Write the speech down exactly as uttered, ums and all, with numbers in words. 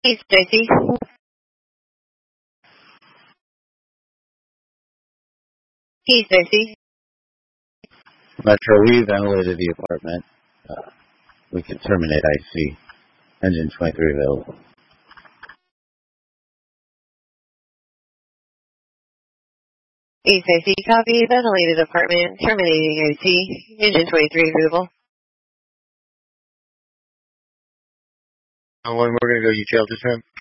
Hey, Stacy. Hey, Stacy. Metro, we ventilated the apartment. Uh, we can terminate I C. Engine twenty-three available. Hey, Stacy. Copy. Ventilated apartment. Terminating I C. Engine twenty-three available. Oh, when we're going to go, you tailed this him?